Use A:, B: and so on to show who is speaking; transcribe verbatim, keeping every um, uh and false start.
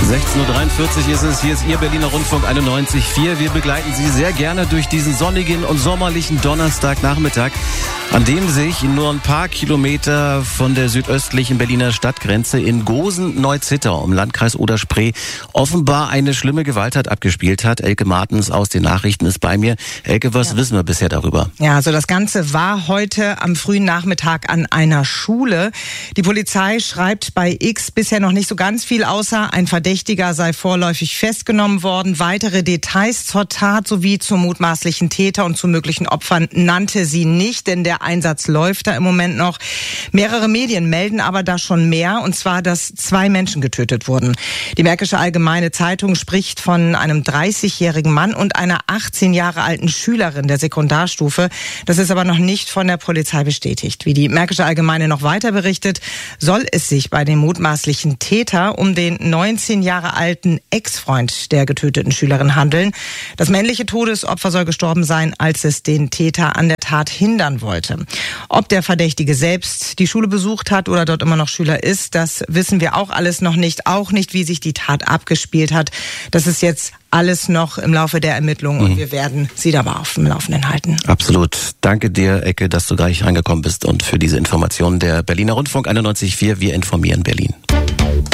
A: sechzehn Uhr dreiundvierzig ist es. Hier ist Ihr Berliner Rundfunk einundneunzig Komma vier. Wir begleiten Sie sehr gerne durch diesen sonnigen und sommerlichen Donnerstagnachmittag, an dem sich nur ein paar Kilometer von der südöstlichen Berliner Stadtgrenze in Gosen-Neuzittau im Landkreis Oder-Spree offenbar eine schlimme Gewalttat abgespielt hat. Elke Martens aus den Nachrichten ist bei mir. Elke, was ja. wissen wir bisher darüber?
B: Ja, also das Ganze war heute am frühen Nachmittag an einer Schule. Die Polizei schreibt bei X bisher noch nicht so ganz viel, außer ein Verdächtiger sei vorläufig festgenommen worden. Weitere Details zur Tat sowie zum mutmaßlichen Täter und zu möglichen Opfern nannte sie nicht, denn der Einsatz läuft da im Moment noch. Mehrere Medien melden aber da schon mehr, und zwar, dass zwei Menschen getötet wurden. Die Märkische Allgemeine Zeitung spricht von einem dreißigjährigen Mann und einer achtzehn Jahre alten Schülerin der Sekundarstufe. Das ist aber noch nicht von der Polizei bestätigt. Wie die Märkische Allgemeine noch weiter berichtet, soll es sich bei dem mutmaßlichen Täter um den neunzehn Jahre alten Ex-Freund der getöteten Schülerin handeln. Das männliche Todesopfer soll gestorben sein, als es den Täter an der Tat hindern wollte. Ob der Verdächtige selbst die Schule besucht hat oder dort immer noch Schüler ist, das wissen wir auch alles noch nicht. Auch nicht, wie sich die Tat abgespielt hat. Das ist jetzt alles noch im Laufe der Ermittlungen und mhm. wir werden Sie dabei auf dem Laufenden halten.
A: Absolut. Danke dir, Ecke, dass du gleich reingekommen bist und für diese Informationen. Der Berliner Rundfunk einundneunzig Komma vier. Wir informieren Berlin.